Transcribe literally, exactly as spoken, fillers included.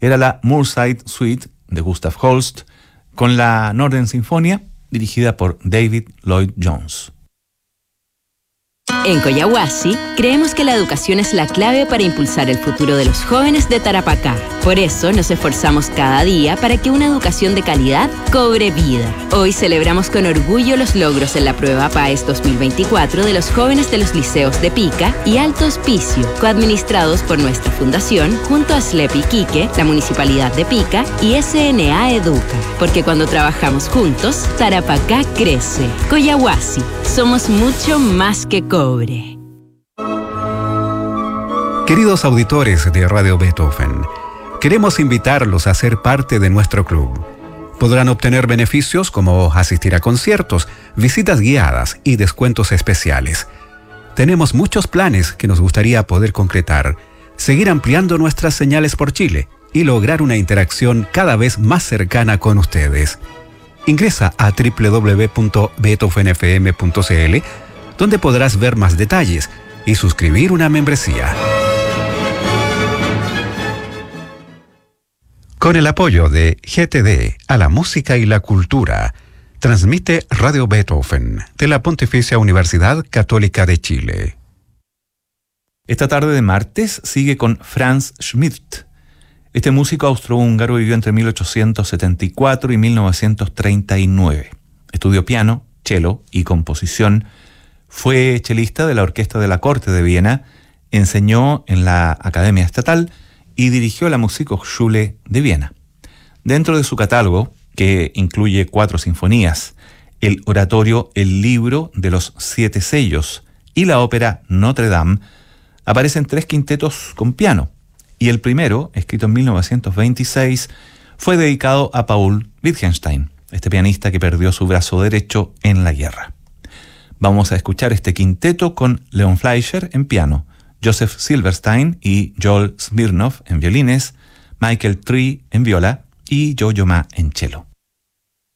era la Moorside Suite de Gustav Holst con la Northern Sinfonia dirigida por David Lloyd Jones. En Collahuasi, creemos que la educación es la clave para impulsar el futuro de los jóvenes de Tarapacá. Por eso nos esforzamos cada día para que una educación de calidad cobre vida. Hoy celebramos con orgullo los logros en la prueba PAES dos mil veinticuatro de los jóvenes de los liceos de Pica y Alto Hospicio, coadministrados por nuestra fundación junto a S L E P Iquique, la Municipalidad de Pica y S N A Educa. Porque cuando trabajamos juntos, Tarapacá crece. Collahuasi, somos mucho más que cobre. Queridos auditores de Radio Beethoven, queremos invitarlos a ser parte de nuestro club. Podrán obtener beneficios como asistir a conciertos, visitas guiadas y descuentos especiales. Tenemos muchos planes que nos gustaría poder concretar, seguir ampliando nuestras señales por Chile y lograr una interacción cada vez más cercana con ustedes. Ingresa a doble u doble u doble u punto beethoven f m punto c l, donde podrás ver más detalles y suscribir una membresía. Con el apoyo de G T D a la música y la cultura, transmite Radio Beethoven de la Pontificia Universidad Católica de Chile. Esta tarde de martes sigue con Franz Schmidt. Este músico austrohúngaro vivió entre mil ochocientos setenta y cuatro y mil novecientos treinta y nueve. Estudió piano, cello y composición. Fue chelista de la Orquesta de la Corte de Viena, enseñó en la Academia Estatal y dirigió la Musikhochschule de Viena. Dentro de su catálogo, que incluye cuatro sinfonías, el oratorio El Libro de los Siete Sellos y la ópera Notre Dame, aparecen tres quintetos con piano, y el primero, escrito en mil novecientos veintiséis, fue dedicado a Paul Wittgenstein, este pianista que perdió su brazo derecho en la guerra. Vamos a escuchar este quinteto con Leon Fleischer en piano, Joseph Silverstein y Joel Smirnov en violines, Michael Tree en viola y Yo-Yo Ma en cello.